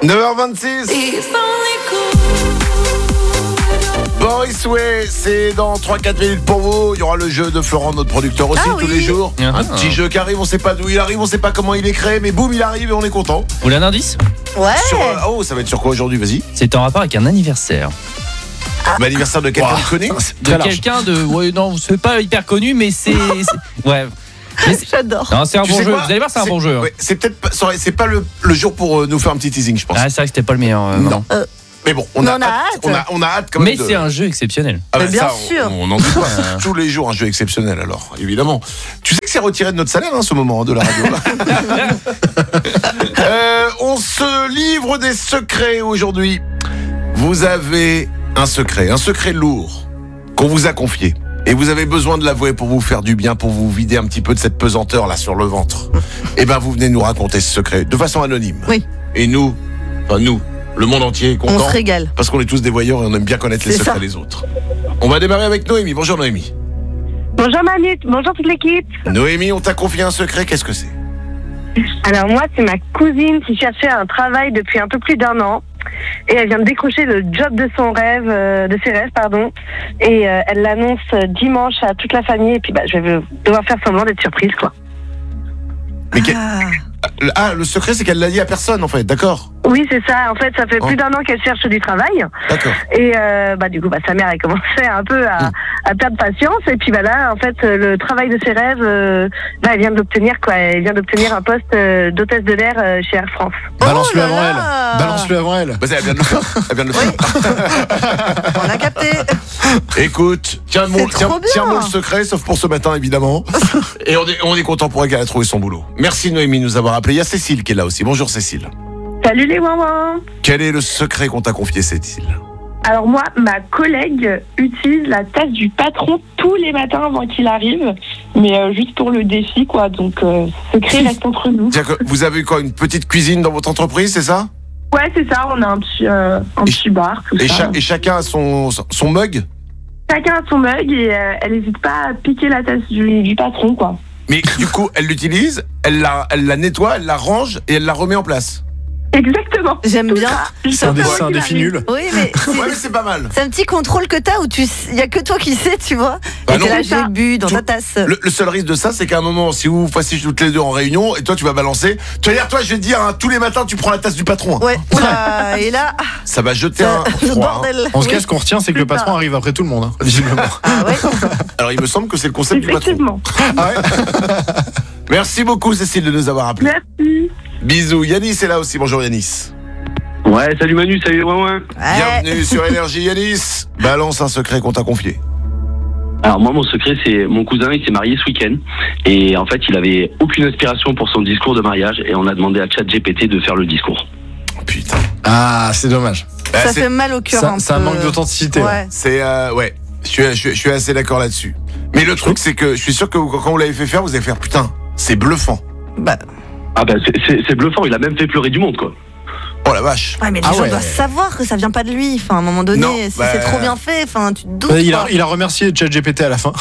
9h26. Boris Way, c'est dans 3-4 minutes pour vous. Il y aura le jeu de Florent, notre producteur aussi, tous les jours. Un petit jeu qui arrive, on sait pas d'où il arrive, on sait pas comment il est créé, mais boum, il arrive et on est content. Vous voulez un indice ? Ouais. Ça va être sur quoi aujourd'hui, vas-y. C'est en rapport avec un anniversaire. L'anniversaire de quelqu'un de connu. De quelqu'un de... Ouais, non, c'est pas hyper connu, mais c'est... Ouais. J'adore. Non, c'est un bon jeu. Vous allez voir, c'est un bon jeu. Ouais, c'est peut-être pas, c'est pas le jour pour nous faire un petit teasing, je pense. Ah, c'est vrai que c'était pas le meilleur. Non. Mais bon, on a hâte. On a hâte quand même. Mais c'est un jeu exceptionnel. Ah bah bien ça, sûr. On en doute pas. Tous les jours un jeu exceptionnel alors, évidemment. Tu sais que c'est retiré de notre salaire ce moment de la radio. On se livre des secrets aujourd'hui. Vous avez un secret lourd qu'on vous a confié. Et vous avez besoin de l'avouer pour vous faire du bien, pour vous vider un petit peu de cette pesanteur là sur le ventre. Et ben vous venez nous raconter ce secret de façon anonyme. Oui. Et nous, le monde entier est content. On se régale. Parce qu'on est tous des voyeurs et on aime bien connaître les secrets des autres. On va démarrer avec Noémie. Bonjour Noémie. Bonjour Manu, bonjour toute l'équipe. Noémie, on t'a confié un secret, qu'est-ce que c'est ? Alors moi, c'est ma cousine qui cherchait un travail depuis un peu plus d'1 an. Et elle vient de décrocher le job de ses rêves. Et elle l'annonce dimanche à toute la famille. Et puis je vais devoir faire semblant d'être surprise, quoi. Mais le secret, c'est qu'elle l'a dit à personne, en fait, d'accord ? Oui, c'est ça. En fait, ça fait plus d'1 an qu'elle cherche du travail. D'accord. Et du coup, sa mère a commencé un peu à perdre patience. Et puis là, en fait, le travail de ses rêves, elle vient de l'obtenir, quoi. Elle vient d'obtenir un poste d'hôtesse de l'air chez Air France. Balance-le avant elle. Balance-le avant elle. Elle vient de le faire. On a capté. Écoute, tiens-moi le secret, sauf pour ce matin, évidemment. Et on est content pour elle qu'elle a trouvé son boulot. Merci Noémie de nous avoir appelé. Il y a Cécile qui est là aussi. Bonjour Cécile. Salut les ouin-ouin. Quel est le secret qu'on t'a confié, Cécile ? Alors moi, ma collègue utilise la tasse du patron tous les matins avant qu'il arrive, mais juste pour le défi, quoi. Donc, secret reste entre nous. C'est-à-dire que vous avez quoi, une petite cuisine dans votre entreprise, c'est ça ? Ouais, c'est ça. On a un petit bar, tout ça. Et chacun a son mug ? Chacun a son mug et elle n'hésite pas à piquer la tasse du patron, quoi. Mais du coup, elle l'utilise, elle la nettoie, elle la range et elle la remet en place. Exactement. J'aime bien. C'est un défi nul. Oui, mais c'est pas mal. c'est un petit contrôle que t'as où il y a que toi qui sais, tu vois. Bah et non. t'es là, j'ai bu dans ta tasse. Le seul risque de ça, c'est qu'à un moment, si vous passez toutes les deux en réunion et toi tu vas balancer, tu vas dire, toi je vais te dire, tous les matins tu prends la tasse du patron. Ouais. Oula, et là, ça va jeter un le froid. bordel. En tout cas, ce qu'on retient, c'est que le patron arrive après tout le monde, visiblement. Ah ouais. Alors il me semble que c'est le concept du patron. Effectivement. Ah ouais. Merci beaucoup Cécile de nous avoir appelé. Merci. Bisous. Yanis est là aussi. Bonjour Yanis. Ouais, salut Manu, salut Ouin. Bienvenue sur Énergie Yanis. Balance un secret qu'on t'a confié. Alors moi, mon secret, c'est mon cousin, il s'est marié ce week-end. Et en fait, il avait aucune inspiration pour son discours de mariage. Et on a demandé à ChatGPT de faire le discours. Oh, putain. Ah, c'est dommage. Ça fait mal au cœur. C'est un manque d'authenticité. Ouais. C'est ouais. Je suis assez d'accord là-dessus. Mais le truc, c'est que je suis sûr que quand vous l'avez fait faire, vous allez faire putain, c'est bluffant. C'est bluffant. Il a même fait pleurer du monde, quoi. Oh la vache. Ouais, mais les gens doivent savoir que ça vient pas de lui. Enfin, à un moment donné, si c'est trop bien fait, enfin, tu te doutes. Il a remercié ChatGPT à la fin.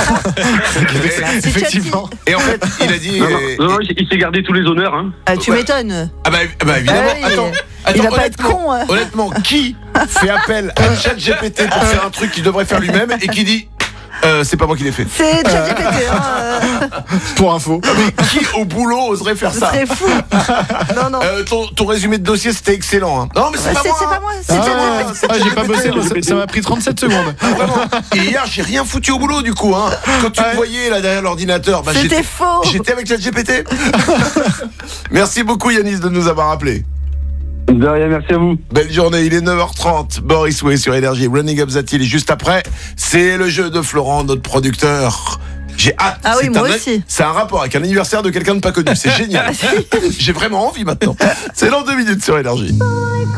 Effectivement. Et en fait, il a dit. Non, il s'est gardé tous les honneurs. Hein. Tu m'étonnes. Ah bah évidemment. Attends, il va pas être con. Honnêtement, qui fait appel à ChatGPT pour faire un truc qu'il devrait faire lui-même et qui dit c'est pas moi qui l'ai fait. C'est ChatGPT. Pour info. Mais qui au boulot oserait faire ça ? C'est fou. Non. Ton résumé de dossier c'était excellent. Hein. Non mais c'est pas moi. C'est ChatGPT. J'ai pas bossé. Ça m'a pris 37 secondes. Et hier j'ai rien foutu au boulot du coup. Hein. Quand tu me voyais là derrière l'ordinateur, c'était faux. J'étais avec ChatGPT. Merci beaucoup Yanis de nous avoir appelés. De rien, merci à vous. Belle journée, il est 9h30. Boris Way sur Énergie. Running Up That Hill. Et juste après, c'est le jeu de Florent, notre producteur. J'ai hâte. Ah oui, moi aussi. C'est un rapport avec un anniversaire de quelqu'un de pas connu. C'est génial. J'ai vraiment envie maintenant. C'est dans 2 minutes sur Énergie.